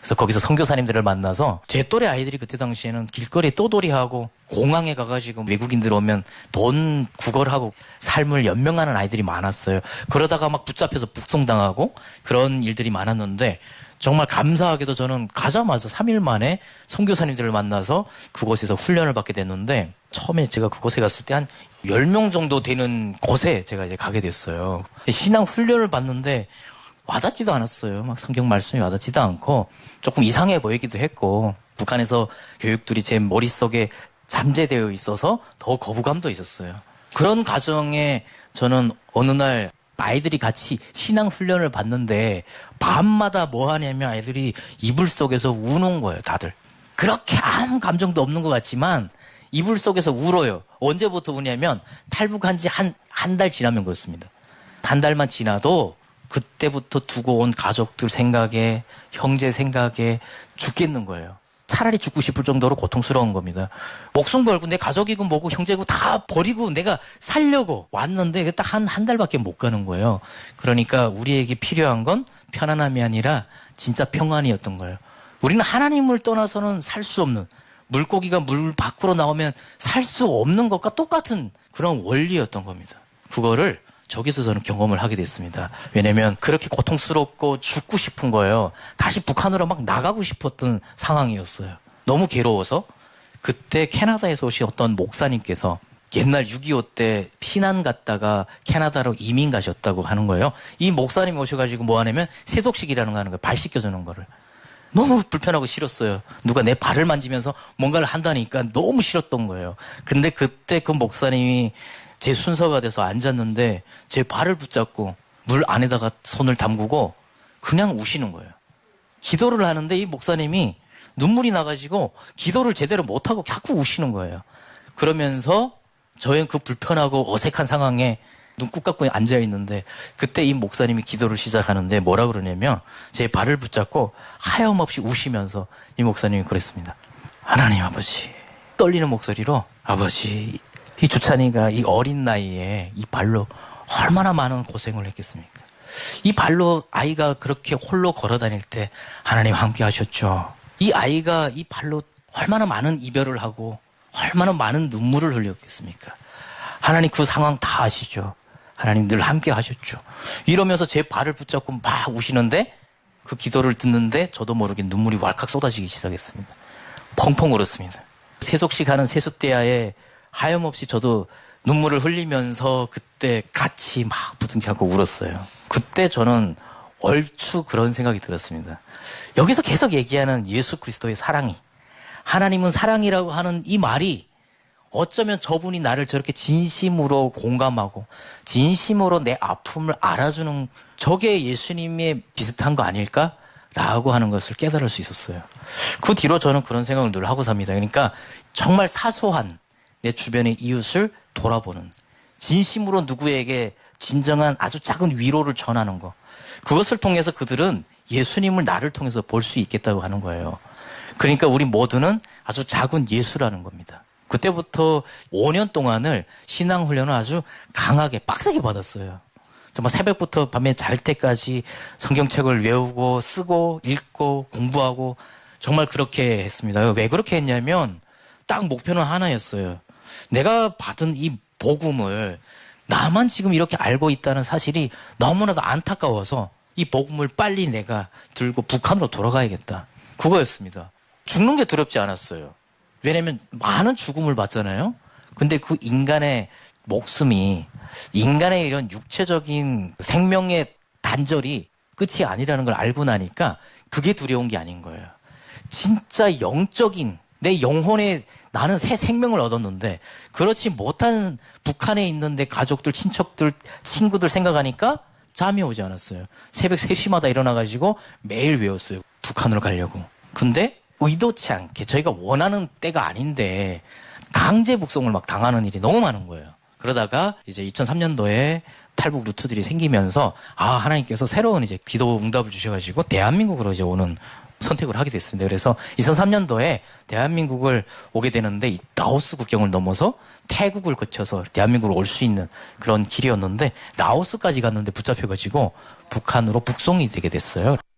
그래서 거기서 선교사님들을 만나서 제 또래 아이들이 그때 당시에는 길거리에 떠돌이하고 공항에 가가지고 외국인들 오면 돈 구걸하고 삶을 연명하는 아이들이 많았어요. 그러다가 막 붙잡혀서 북송당하고 그런 일들이 많았는데 정말 감사하게도 저는 가자마자 3일 만에 선교사님들을 만나서 그곳에서 훈련을 받게 됐는데 처음에 제가 그곳에 갔을 때 한 10명 정도 되는 곳에 제가 이제 가게 됐어요. 신앙 훈련을 받는데 와닿지도 않았어요. 막 성경 말씀이 와닿지도 않고 조금 이상해 보이기도 했고 북한에서 교육들이 제 머릿속에 잠재되어 있어서 더 거부감도 있었어요. 그런 과정에 저는 어느 날 아이들이 같이 신앙 훈련을 받는데 밤마다 뭐 하냐면 아이들이 이불 속에서 우는 거예요. 다들. 그렇게 아무 감정도 없는 것 같지만 이불 속에서 울어요. 언제부터 우냐면 탈북한 지 한 달 지나면 그렇습니다. 한 달만 지나도 그때부터 두고 온 가족들 생각에 형제 생각에 죽겠는 거예요. 차라리 죽고 싶을 정도로 고통스러운 겁니다. 목숨 걸고 내 가족이고 뭐고 형제고 다 버리고 내가 살려고 왔는데 딱 한 달밖에 못 가는 거예요. 그러니까 우리에게 필요한 건 편안함이 아니라 진짜 평안이었던 거예요. 우리는 하나님을 떠나서는 살 수 없는 물고기가 물 밖으로 나오면 살 수 없는 것과 똑같은 그런 원리였던 겁니다. 그거를 저기서 저는 경험을 하게 됐습니다. 왜냐면 그렇게 고통스럽고 죽고 싶은 거예요. 다시 북한으로 막 나가고 싶었던 상황이었어요. 너무 괴로워서 그때 캐나다에서 오신 어떤 목사님께서 옛날 6.25 때 피난 갔다가 캐나다로 이민 가셨다고 하는 거예요. 이 목사님이 오셔가지고 뭐 하냐면 세속식이라는 거 하는 거예요. 발 씻겨주는 거를. 너무 불편하고 싫었어요. 누가 내 발을 만지면서 뭔가를 한다니까 너무 싫었던 거예요. 근데 그때 그 목사님이 제 순서가 돼서 앉았는데 제 발을 붙잡고 물 안에다가 손을 담그고 그냥 우시는 거예요. 기도를 하는데 이 목사님이 눈물이 나가지고 기도를 제대로 못하고 자꾸 우시는 거예요. 그러면서 저희는 그 불편하고 어색한 상황에 눈 꾹 감고 앉아있는데 그때 이 목사님이 기도를 시작하는데 뭐라 그러냐면 제 발을 붙잡고 하염없이 우시면서 이 목사님이 그랬습니다. 하나님 아버지, 떨리는 목소리로 아버지, 이 주찬이가 이 어린 나이에 이 발로 얼마나 많은 고생을 했겠습니까? 이 발로 아이가 그렇게 홀로 걸어 다닐 때 하나님 함께 하셨죠. 이 아이가 이 발로 얼마나 많은 이별을 하고 얼마나 많은 눈물을 흘렸겠습니까? 하나님 그 상황 다 아시죠. 하나님 늘 함께 하셨죠. 이러면서 제 발을 붙잡고 막 우시는데 그 기도를 듣는데 저도 모르게 눈물이 왈칵 쏟아지기 시작했습니다. 펑펑 울었습니다. 세속식 하는 세숫대야에 하염없이 저도 눈물을 흘리면서 그때 같이 막 부둥켜안고 울었어요. 그때 저는 얼추 그런 생각이 들었습니다. 여기서 계속 얘기하는 예수 그리스도의 사랑이, 하나님은 사랑이라고 하는 이 말이 어쩌면 저분이 나를 저렇게 진심으로 공감하고 진심으로 내 아픔을 알아주는 저게 예수님의 비슷한 거 아닐까라고 하는 것을 깨달을 수 있었어요. 그 뒤로 저는 그런 생각을 늘 하고 삽니다. 그러니까 정말 사소한 내 주변의 이웃을 돌아보는, 진심으로 누구에게 진정한 아주 작은 위로를 전하는 거, 그것을 통해서 그들은 예수님을 나를 통해서 볼 수 있겠다고 하는 거예요. 그러니까 우리 모두는 아주 작은 예수라는 겁니다. 그때부터 5년 동안을 신앙훈련을 아주 강하게 빡세게 받았어요. 정말 새벽부터 밤에 잘 때까지 성경책을 외우고 쓰고 읽고 공부하고 정말 그렇게 했습니다. 왜 그렇게 했냐면 딱 목표는 하나였어요. 내가 받은 이 복음을 나만 지금 이렇게 알고 있다는 사실이 너무나도 안타까워서 이 복음을 빨리 내가 들고 북한으로 돌아가야겠다. 그거였습니다. 죽는 게 두렵지 않았어요. 왜냐면 많은 죽음을 봤잖아요. 근데 그 인간의 목숨이, 인간의 이런 육체적인 생명의 단절이 끝이 아니라는 걸 알고 나니까 그게 두려운 게 아닌 거예요. 진짜 영적인 내 영혼에 나는 새 생명을 얻었는데 그렇지 못한 북한에 있는 내 가족들, 친척들, 친구들 생각하니까 잠이 오지 않았어요. 새벽 3시마다 일어나가지고 매일 외웠어요. 북한으로 가려고. 근데 의도치 않게 저희가 원하는 때가 아닌데 강제 북송을 막 당하는 일이 너무 많은 거예요. 그러다가 이제 2003년도에 탈북 루트들이 생기면서 하나님께서 새로운 이제 기도 응답을 주셔가지고 대한민국으로 이제 오는 선택을 하게 됐습니다. 그래서 2003년도에 대한민국을 오게 되는데 이 라오스 국경을 넘어서 태국을 거쳐서 대한민국으로 올 수 있는 그런 길이었는데 라오스까지 갔는데 붙잡혀가지고 북한으로 북송이 되게 됐어요.